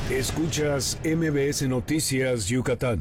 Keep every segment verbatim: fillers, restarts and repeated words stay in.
Escuchas M B S Noticias Yucatán.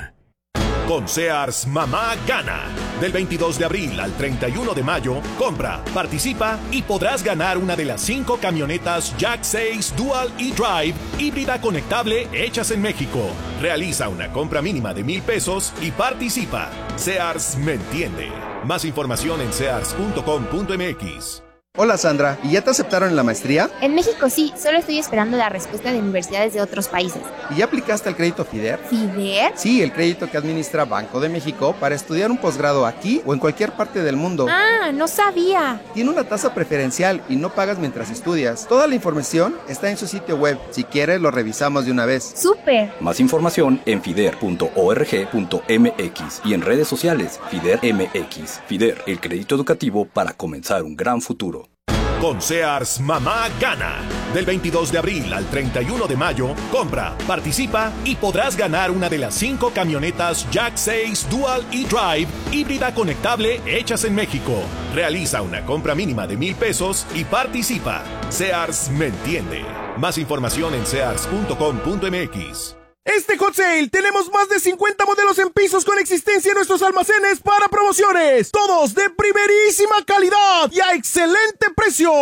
Con Sears Mamá Gana. Del veintidós de abril al treinta y uno de mayo, compra, participa y podrás ganar una de las cinco camionetas Jack seis Dual e-Drive híbrida conectable hechas en México. Realiza una compra mínima de mil pesos y participa. Sears me entiende. Más información en sears punto com punto m x. Hola Sandra, ¿y ya te aceptaron en la maestría? En México sí, solo estoy esperando la respuesta de universidades de otros países. ¿Y ya aplicaste al crédito FIDER? ¿FIDER? Sí, el crédito que administra Banco de México para estudiar un posgrado aquí o en cualquier parte del mundo. Ah, no sabía. Tiene una tasa preferencial y no pagas mientras estudias. Toda la información está en su sitio web. Si quieres, lo revisamos de una vez. ¡Súper! Más información en fider punto org punto m x y en redes sociales FIDER M X. FIDER, el crédito educativo para comenzar un gran futuro. Con Sears Mamá Gana. Del veintidós de abril al treinta y uno de mayo, compra, participa y podrás ganar una de las cinco camionetas Jack seis Dual e-Drive híbrida conectable hechas en México. Realiza una compra mínima de mil pesos y participa. Sears me entiende. Más información en sears punto com punto m x. Este Hot Sale tenemos más de cincuenta modelos en pisos con existencia en nuestros almacenes para promociones. Todos de primerísima calidad y a excelente precio.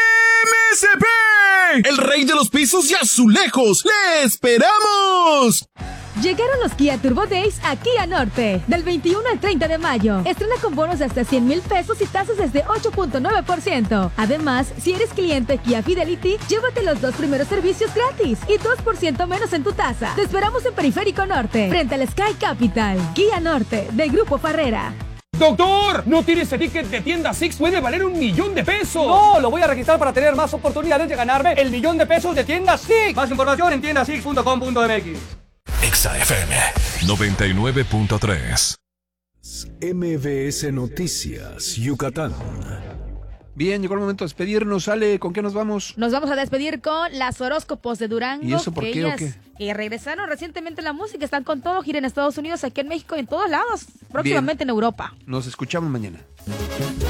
M S P, el rey de los pisos y azulejos. ¡Le esperamos! Llegaron los Kia Turbo Days a Kia Norte. Del veintiuno al treinta de mayo. Estrena con bonos de hasta cien mil pesos y tasas desde ocho punto nueve por ciento. Además, si eres cliente Kia Fidelity, llévate los dos primeros servicios gratis y dos por ciento menos en tu tasa. Te esperamos en Periférico Norte, frente al Sky Capital. Kia Norte, de Grupo Farrera. ¡Doctor! ¿No tiene ese ticket de tienda Six? ¡Puede valer un millón de pesos! ¡No! Lo voy a registrar para tener más oportunidades de ganarme el millón de pesos de tienda Six. Más información en tienda six punto com punto m x. Exa F M noventa y nueve punto tres. M B S Noticias Yucatán. Bien, llegó el momento de despedirnos. Ale, ¿con qué nos vamos? Nos vamos a despedir con las horóscopos de Durango. ¿Y eso por que qué o ellas, qué? Que regresaron recientemente a la música, están con todo, gira en Estados Unidos, aquí en México, en todos lados, próximamente Bien. en Europa. Nos escuchamos mañana.